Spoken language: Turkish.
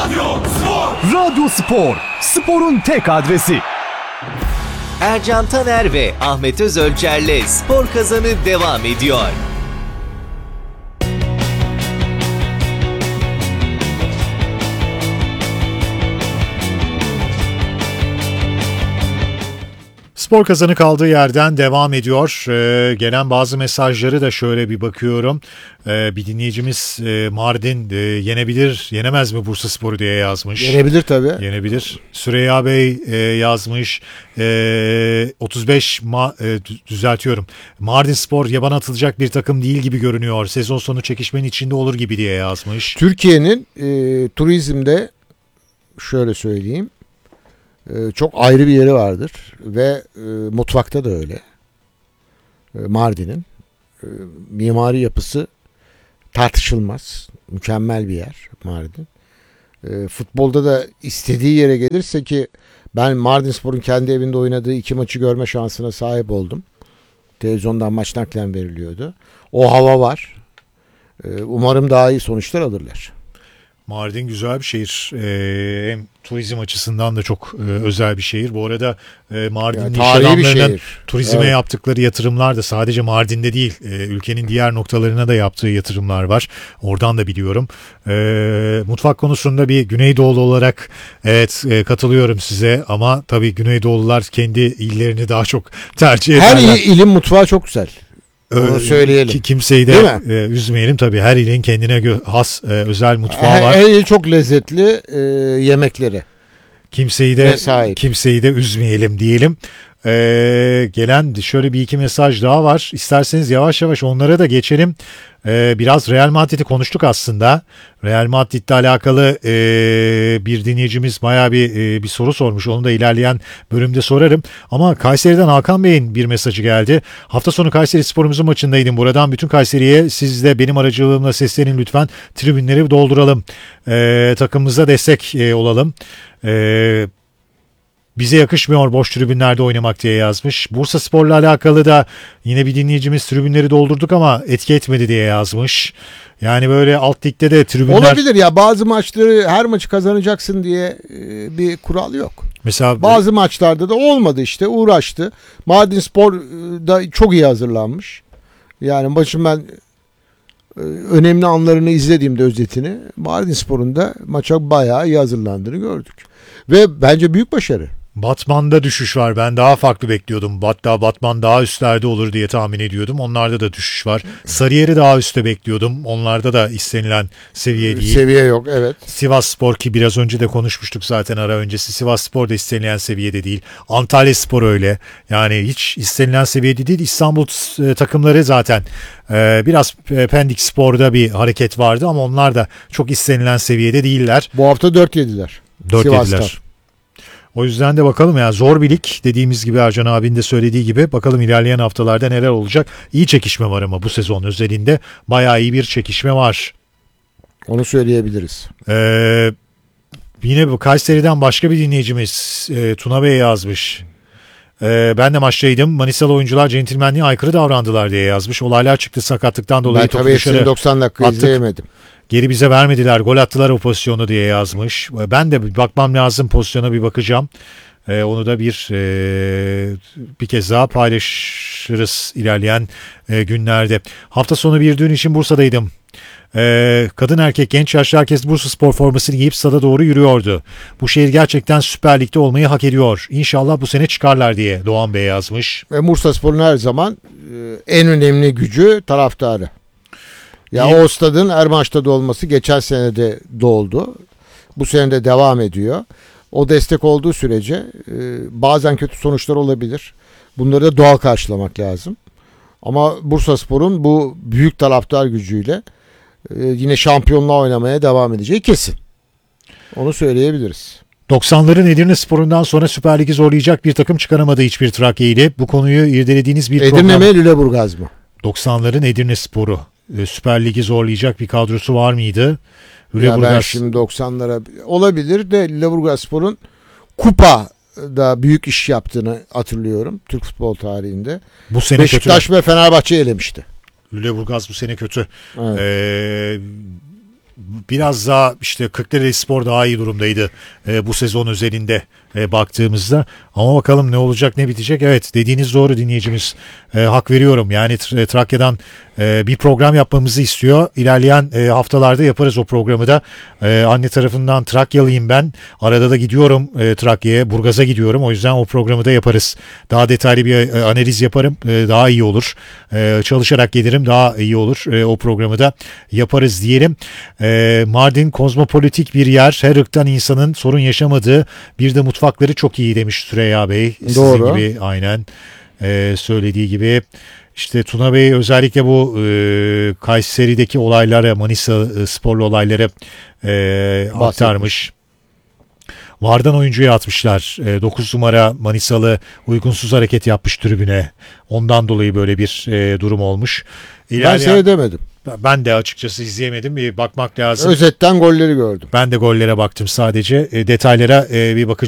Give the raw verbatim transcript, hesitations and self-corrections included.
Radyo Spor. Radyo Spor, sporun tek adresi. Ercan Taner ve Ahmet Özölçer'le Spor Kazanı devam ediyor. Spor Kazanı kaldığı yerden devam ediyor. Ee, gelen bazı mesajları da şöyle bir bakıyorum. Ee, bir dinleyicimiz e, Mardin e, yenebilir, yenemez mi Bursaspor'u diye yazmış. Yenebilir tabii. Yenebilir. Süreyya Bey e, yazmış. E, otuz beş ma- e, düzeltiyorum. Mardinspor yabana atılacak bir takım değil gibi görünüyor. Sezon sonu çekişmenin içinde olur gibi diye yazmış. Türkiye'nin e, turizmde şöyle söyleyeyim. Çok ayrı bir yeri vardır ve e, mutfakta da öyle. E, Mardin'in e, mimari yapısı tartışılmaz. Mükemmel bir yer Mardin. E, futbolda da istediği yere gelirse ki ben Mardinspor'un kendi evinde oynadığı iki maçı görme şansına sahip oldum. Televizyondan maç naklen veriliyordu. O hava var. E, umarım daha iyi sonuçlar alırlar. Mardin güzel bir şehir. Ee, hem turizm açısından da çok e, özel bir şehir. Bu arada e, Mardin'in iş adamlarının turizme evet. yaptıkları yatırımlar da sadece Mardin'de değil, e, ülkenin diğer noktalarına da yaptığı yatırımlar var. Oradan da biliyorum. E, mutfak konusunda bir Güneydoğulu olarak evet e, katılıyorum size ama tabii Güneydoğulular kendi illerini daha çok tercih ederler. Her ilin mutfağı çok güzel. Onu söyleyelim. Ki kimseyi de e, üzmeyelim tabii. Her ilin kendine gö- has e, özel mutfağı her, var. Her il çok lezzetli e, yemekleri. Kimseyi de kimseyi de üzmeyelim diyelim. Ee, gelen şöyle bir iki mesaj daha var. İsterseniz yavaş yavaş onlara da geçelim. Ee, biraz Real Madrid'i konuştuk aslında. Real Madrid'le alakalı e, bir dinleyicimiz bayağı bir e, bir soru sormuş. Onu da ilerleyen bölümde sorarım. Ama Kayseri'den Hakan Bey'in bir mesajı geldi. Hafta sonu Kayseri Spor'umuzun maçındaydım. Buradan bütün Kayseri'ye siz de benim aracılığımla seslenin lütfen. Tribünleri dolduralım. Ee, takımımıza destek e, olalım. Eee Bize yakışmıyor boş tribünlerde oynamak diye yazmış. Bursaspor'la alakalı da yine bir dinleyicimiz tribünleri doldurduk ama etki etmedi diye yazmış. Yani böyle alt ligde de tribünler... Olabilir ya, bazı maçları her maçı kazanacaksın diye bir kural yok. Mesela bazı böyle... maçlarda da olmadı, işte uğraştı. Mardinspor da çok iyi hazırlanmış. Yani maçın ben önemli anlarını izlediğimde özetini, Mardinspor'un da maça bayağı iyi hazırlandığını gördük. Ve bence büyük başarı. Batman'da düşüş var. Ben daha farklı bekliyordum. Hatta Batman daha üstlerde olur diye tahmin ediyordum. Onlarda da düşüş var. Sarıyer'i daha üstte bekliyordum. Onlarda da istenilen seviye değil. Seviye yok, evet. Sivasspor, ki biraz önce de konuşmuştuk zaten ara öncesi. Sivasspor da istenilen seviyede değil. Antalyaspor öyle. Yani hiç istenilen seviyede değil. İstanbul takımları zaten biraz Pendik Spor'da bir hareket vardı ama onlar da çok istenilen seviyede değiller. Bu hafta dört yediler. dört yediler. O yüzden de bakalım ya, zor bir lig dediğimiz gibi, Ercan abinin de söylediği gibi, bakalım ilerleyen haftalarda neler olacak. İyi çekişme var ama bu sezon özelinde bayağı iyi bir çekişme var. Onu söyleyebiliriz. Ee, yine bu Kayseri'den başka bir dinleyicimiz e, Tuna Bey yazmış. Ee, ben de maçtaydım. Manisalı oyuncular centilmenliğe aykırı davrandılar diye yazmış. Olaylar çıktı sakatlıktan dolayı. Ben tabii hepsini doksan dakika attık. izleyemedim. Geri bize vermediler, gol attılar o pozisyonu diye yazmış. Ben de bir bakmam lazım, pozisyona bir bakacağım. Ee, onu da bir e, bir kez daha paylaşırız ilerleyen e, günlerde. Hafta sonu bir düğün için Bursa'daydım. Ee, kadın erkek genç yaşlı herkes Bursaspor formasını giyip stada doğru yürüyordu. Bu şehir gerçekten Süper Lig'de olmayı hak ediyor. İnşallah bu sene çıkarlar diye Doğan Bey yazmış. Ve Bursaspor'un her zaman e, en önemli gücü taraftarı. Ya İyi. O stadın her maçta da olması geçen sene de doldu. Bu sene de devam ediyor. O destek olduğu sürece e, bazen kötü sonuçlar olabilir. Bunları da doğal karşılamak lazım. Ama Bursaspor'un bu büyük taraftar gücüyle e, yine şampiyonluğa oynamaya devam edeceği kesin. Onu söyleyebiliriz. doksanların Edirnespor'undan sonra Süper Lig'i zorlayacak bir takım çıkaramadı hiçbir Trakya ile. Bu konuyu irdelediğiniz bir Edirne program. Edirne mi, Lüleburgaz mı? doksanların Edirnespor'u. Süper Lig'i zorlayacak bir kadrosu var mıydı? Ya ben şimdi doksanlara olabilir de Lüleburgazspor'un kupada büyük iş yaptığını hatırlıyorum Türk futbol tarihinde. Bu sene Beşiktaş kötü. Ve Fenerbahçe elemişti. Lüleburgaz bu sene kötü. Evet. Ee, biraz daha işte Kırklarelispor daha iyi durumdaydı e, bu sezon özelinde e, baktığımızda. Ama bakalım ne olacak ne bitecek. Evet, dediğiniz doğru dinleyicimiz. E, hak veriyorum. Yani Tra- Trakya'dan e, bir program yapmamızı istiyor. İlerleyen e, haftalarda yaparız o programı da. E, anne tarafından Trakyalıyım ben. Arada da gidiyorum e, Trakya'ya. Burgaz'a gidiyorum. O yüzden o programı da yaparız. Daha detaylı bir e, analiz yaparım. E, daha iyi olur. E, çalışarak gelirim. Daha iyi olur. E, o programı da yaparız diyelim. E, Mardin kozmopolitik bir yer. Her ırktan insanın sorun yaşamadığı, bir de mutfakları çok iyi demiş Süreyya Bey. Sizin Doğru. gibi aynen e, söylediği gibi. İşte Tuna Bey özellikle bu e, Kayseri'deki olayları, Manisa e, sporlu olayları e, aktarmış. Vardan oyuncuya atmışlar. E, dokuz numara Manisalı uygunsuz hareket yapmış tribüne. Ondan dolayı böyle bir e, durum olmuş. Ben İlerleyen- seyredemedim. Ben de açıkçası izleyemedim. Bir bakmak lazım. Özetten golleri gördüm. Ben de gollere baktım sadece. E, detaylara e, bir bakacağım.